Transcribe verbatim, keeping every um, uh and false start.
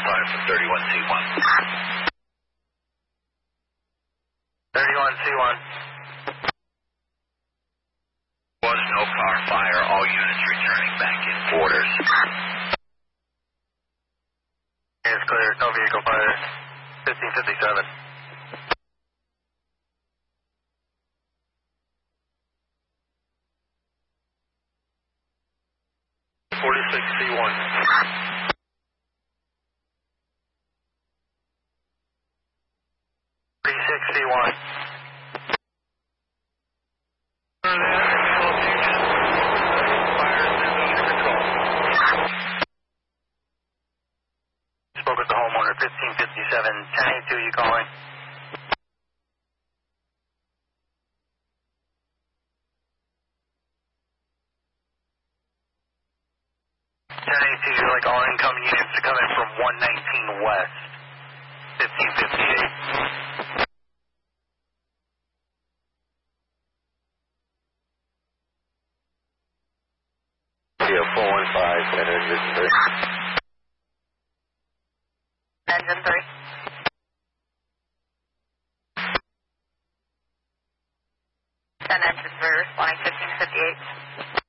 fire from thirty-one C one. thirty-one C one. Was no car fire. All units returning back in quarters. It's clear. No vehicle fire. fifteen fifty-seven. forty-six C one. forty-six C one. Spoke with the homeowner, fifteen fifty-seven, ten eighty-two, you calling? ten eighty-two, you're like all incoming units to come in from one nineteen West, fifteen fifty-eight. Yeah, four one five, and engine three. Engine three. ten engine three, responding fifteen fifty-eight.